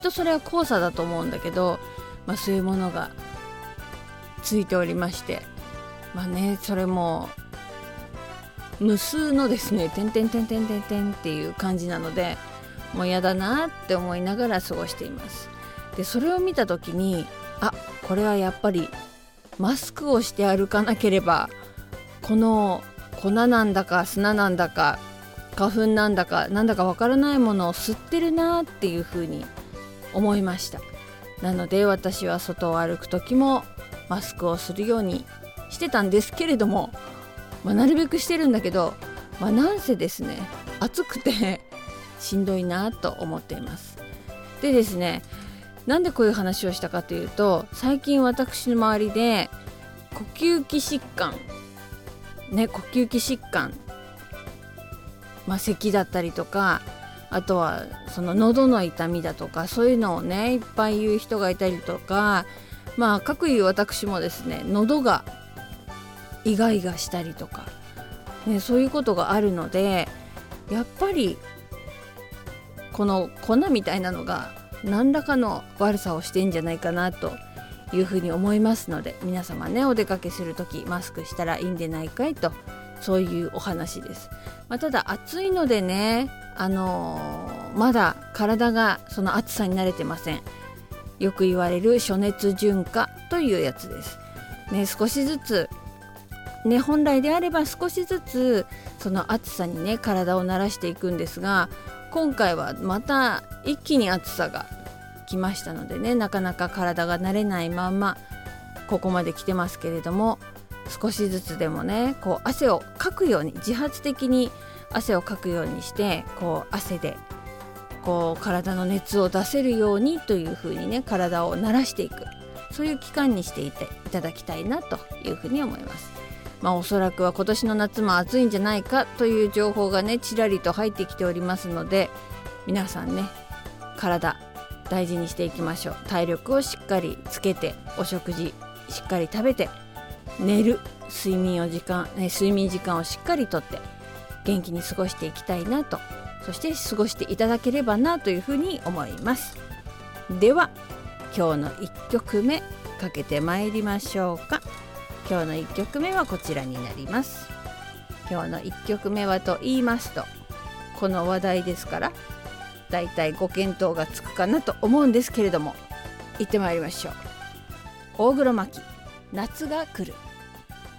とそれは黄砂だと思うんだけど、そういうものがついておりまして、それも無数のですね点々点々点々っていう感じなので、もうやだなって思いながら過ごしています。でそれを見た時に、これはやっぱりマスクをして歩かなければ、この粉なんだか砂なんだか花粉なんだかわからないものを吸ってるなっていうふうに思いました。なので私は外を歩く時もマスクをするようにしてたんですけれども、なるべくしてるんだけど、なんせですね暑くてしんどいなと思っています。でですね、なんでこういう話をしたかというと、最近私の周りで呼吸器疾患、咳だったりとか、あとはその喉の痛みだとか、そういうのをねいっぱい言う人がいたりとか、かくいう私もですね喉がイガイガしたりとか、そういうことがあるので、やっぱりこの粉みたいなのが何らかの悪さをしてんじゃないかなというふうに思いますので、皆様ねお出かけするときマスクしたらいいんでないかいと、そういうお話です。ただ暑いのでね、まだ体がその暑さに慣れてません。よく言われる暑熱順化というやつです、少しずつ本来であれば少しずつその暑さにね体を慣らしていくんですが、今回はまた一気に暑さが来ましたのでね、なかなか体が慣れないままここまで来てますけれども、少しずつでもね汗をかくように、自発的に汗をかくようにして、汗で体の熱を出せるようにというふうにね体を慣らしていく、そういう期間にしていただきたいなというふうに思います。おそらくは今年の夏も暑いんじゃないかという情報がねちらりと入ってきておりますので、皆さんね体大事にしていきましょう。体力をしっかりつけて、お食事しっかり食べて、寝る睡眠時間をしっかりとって元気に過ごしていきたいなと、そして過ごしていただければなというふうに思います。では今日の1曲目かけてまいりましょうか。今日の1曲目はこちらになります。今日の1曲目はと言いますと、この話題ですからだいたいご見当がつくかなと思うんですけれども、行ってまいりましょう。大黒摩季、夏が来る。